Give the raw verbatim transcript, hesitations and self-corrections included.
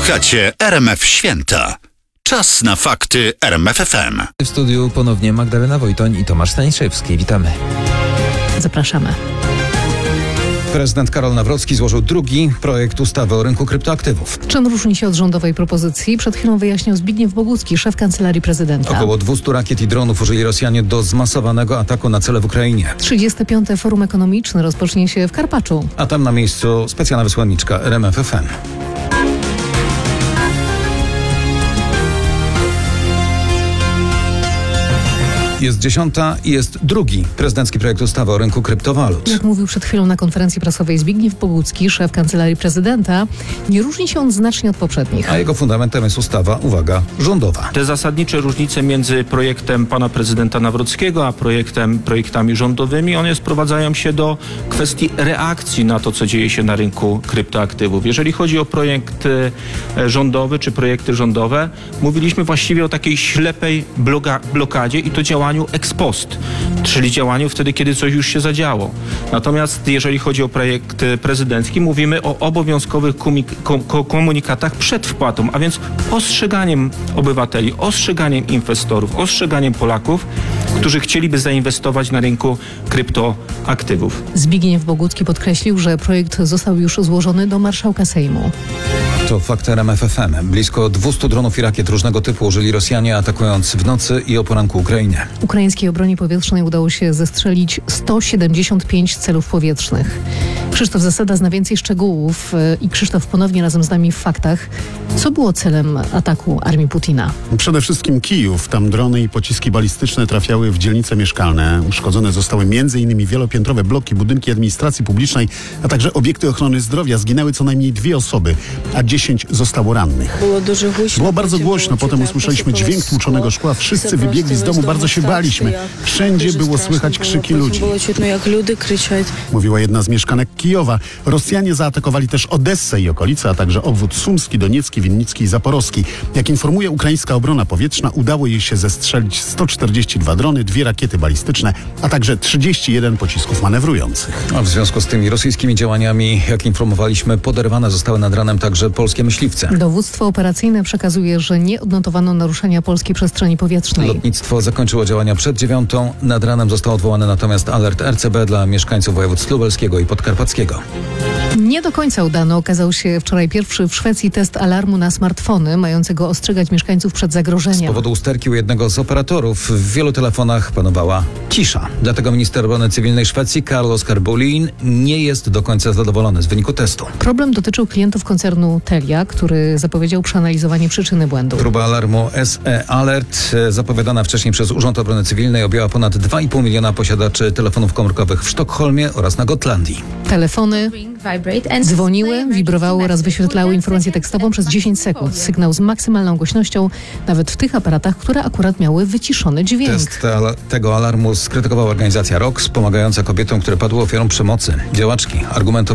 Słuchacie R M F Święta. Czas na fakty R M F F M. W studiu ponownie Magdalena Wojtoń i Tomasz Staniszewski. Witamy. Zapraszamy. Prezydent Karol Nawrocki złożył drugi projekt ustawy o rynku kryptoaktywów. Czym różni się od rządowej propozycji? Przed chwilą wyjaśniał Zbigniew Bogucki, szef Kancelarii Prezydenta. Około dwieście rakiet i dronów użyli Rosjanie do zmasowanego ataku na cele w Ukrainie. trzydzieste piąte Forum Ekonomiczne rozpocznie się w Karpaczu. A tam na miejscu specjalna wysłanniczka R M F F M. Jest dziesiąta i jest drugi prezydencki projekt ustawy o rynku kryptowalut. Jak mówił przed chwilą na konferencji prasowej Zbigniew Bogucki, szef Kancelarii Prezydenta, nie różni się on znacznie od poprzednich. A jego fundamentem jest ustawa, uwaga, rządowa. Te zasadnicze różnice między projektem pana prezydenta Nawrockiego a projektem, projektami rządowymi, one sprowadzają się do kwestii reakcji na to, co dzieje się na rynku kryptoaktywów. Jeżeli chodzi o projekt e, rządowy czy projekty rządowe, mówiliśmy właściwie o takiej ślepej bloga, blokadzie i to działaniu ex post, czyli działaniu wtedy, kiedy coś już się zadziało. Natomiast jeżeli chodzi o projekt prezydencki, mówimy o obowiązkowych komunikatach przed wpłatą, a więc ostrzeganiem obywateli, ostrzeganiem inwestorów, ostrzeganiem Polaków, którzy chcieliby zainwestować na rynku kryptoaktywów. Zbigniew Bogucki podkreślił, że projekt został już złożony do marszałka Sejmu. To fakt R M F F M. Blisko dwieście dronów i rakiet różnego typu użyli Rosjanie, atakując w nocy i o poranku Ukrainę. Ukraińskiej obronie powietrznej udało się zestrzelić sto siedemdziesiąt pięć celów powietrznych. Krzysztof Zasada zna więcej szczegółów i Krzysztof ponownie razem z nami w faktach. Co było celem ataku armii Putina? Przede wszystkim Kijów. Tam drony i pociski balistyczne trafiały w dzielnice mieszkalne. Uszkodzone zostały m.in. wielopiętrowe bloki, budynki administracji publicznej, a także obiekty ochrony zdrowia. Zginęły co najmniej dwie osoby, a dziesięć zostało rannych. Było dużo głośno. Było bardzo głośno, potem usłyszeliśmy dźwięk tłuczonego szkła. Wszyscy wybiegli z domu, bardzo się baliśmy. Wszędzie było słychać krzyki ludzi. Było czuć, jak ludy krzyczeć. Mówiła jedna z mieszkanek Kijowa. Rosjanie zaatakowali też Odessę i okolice, a także obwód sumski, doniecki, winnicki i zaporowski. Jak informuje ukraińska obrona powietrzna, udało jej się zestrzelić sto czterdzieści dwa drony, dwie rakiety balistyczne, a także trzydzieści jeden pocisków manewrujących. A w związku z tymi rosyjskimi działaniami, jak informowaliśmy, poderwane zostały nad ranem także polskie myśliwce. Dowództwo operacyjne przekazuje, że nie odnotowano naruszenia polskiej przestrzeni powietrznej. Lotnictwo zakończyło działania przed dziewiątą. Nad ranem został odwołany natomiast alert R C B dla mieszkańców województw lubelskiego i podkarpackiego. Nie do końca udany okazał się wczoraj pierwszy w Szwecji test alarmu na smartfony, mającego ostrzegać mieszkańców przed zagrożeniem. Z powodu usterki u jednego z operatorów w wielu telefonach panowała cisza. Dlatego minister obrony cywilnej Szwecji Carlo Scarbolin nie jest do końca zadowolony z wyniku testu. Problem dotyczył klientów koncernu Telia, który zapowiedział przeanalizowanie przyczyny błędu. Próba alarmu S E Alert, zapowiadana wcześniej przez Urząd Obrony Cywilnej, objęła ponad dwa i pół miliona posiadaczy telefonów komórkowych w Sztokholmie oraz na Gotlandii. Telefony dzwoniły, wibrowały oraz wyświetlały informację tekstową przez dziesięć sekund. Sygnał z maksymalną głośnością, nawet w tych aparatach, które akurat miały wyciszony dźwięk. Test te, tego alarmu skrytykowała organizacja R O K S, pomagająca kobietom, które padły ofiarą przemocy. Działaczki argumentowały